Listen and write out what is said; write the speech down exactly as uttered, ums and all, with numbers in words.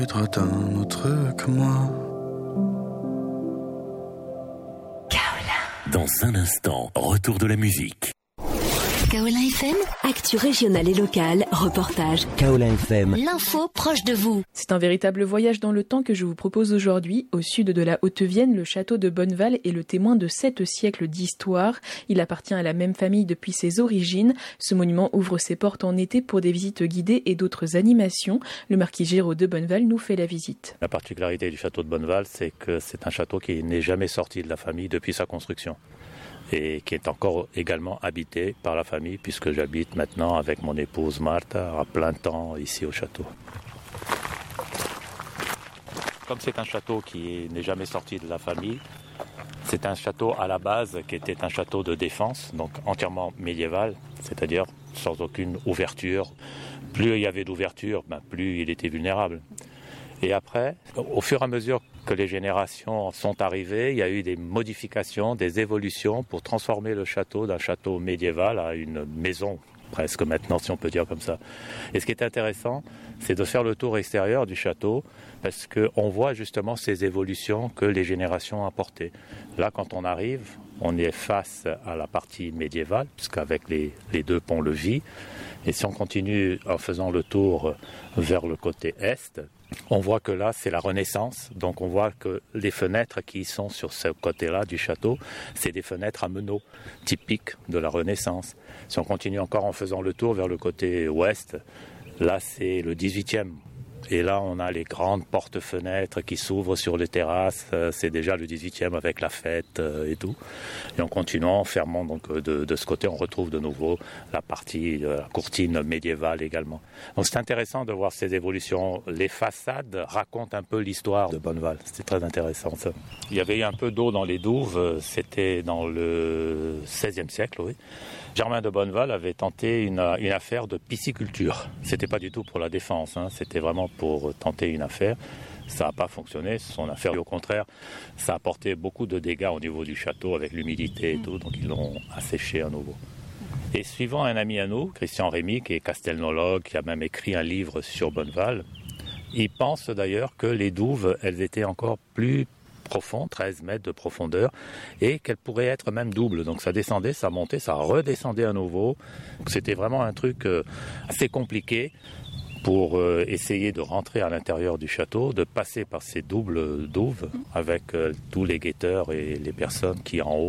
T'as un autre que moi. Dans un instant, retour de la musique. Kaolin F M, actu régionale et locale, reportage. Kaolin F M, l'info proche de vous. C'est un véritable voyage dans le temps que je vous propose aujourd'hui. Au sud de la Haute-Vienne, le château de Bonneval est le témoin de sept siècles d'histoire. Il appartient à la même famille depuis ses origines. Ce monument ouvre ses portes en été pour des visites guidées et d'autres animations. Le marquis Géraud de Bonneval nous fait la visite. La particularité du château de Bonneval, c'est que c'est un château qui n'est jamais sorti de la famille depuis sa construction, et qui est encore également habité par la famille, puisque j'habite maintenant avec mon épouse Martha à plein temps ici au château. Comme c'est un château qui n'est jamais sorti de la famille, c'est un château à la base qui était un château de défense, donc entièrement médiéval, c'est-à-dire sans aucune ouverture. Plus il y avait d'ouverture, ben plus il était vulnérable. Et après, au fur et à mesure que les générations sont arrivées, il y a eu des modifications, des évolutions pour transformer le château d'un château médiéval à une maison, presque maintenant, si on peut dire comme ça. Et ce qui est intéressant, c'est de faire le tour extérieur du château, parce qu'on voit justement ces évolutions que les générations ont apportées. Là, quand on arrive, on est face à la partie médiévale, puisqu'avec les, les deux ponts-levis, et si on continue en faisant le tour vers le côté est, on voit que là, c'est la Renaissance. Donc on voit que les fenêtres qui sont sur ce côté-là du château, c'est des fenêtres à meneaux, typiques de la Renaissance. Si on continue encore en faisant le tour vers le côté ouest, là, c'est le dix-huitième. Et là, on a les grandes portes-fenêtres qui s'ouvrent sur les terrasses. C'est déjà le dix-huitième avec la fête et tout. Et en continuant, en fermant donc de, de ce côté, on retrouve de nouveau la partie, la courtine médiévale également. Donc c'est intéressant de voir ces évolutions. Les façades racontent un peu l'histoire de Bonneval. C'était très intéressant ça. Il y avait eu un peu d'eau dans les douves. C'était dans le seizième siècle, oui. Germain de Bonneval avait tenté une, une affaire de pisciculture. C'était pas du tout pour la défense, hein. C'était vraiment pour tenter une affaire. Ça n'a pas fonctionné, son affaire. Au contraire, ça a apporté beaucoup de dégâts au niveau du château avec l'humidité et tout, donc ils l'ont asséché à nouveau. Et suivant un ami à nous, Christian Rémy, qui est castelnologue, qui a même écrit un livre sur Bonneval, il pense d'ailleurs que les douves, elles étaient encore plus profond, treize mètres de profondeur, et qu'elle pourrait être même double. Donc ça descendait, ça montait, ça redescendait à nouveau. Donc c'était vraiment un truc euh, assez compliqué pour euh, essayer de rentrer à l'intérieur du château, de passer par ces doubles douves avec euh, tous les guetteurs et les personnes qui en haut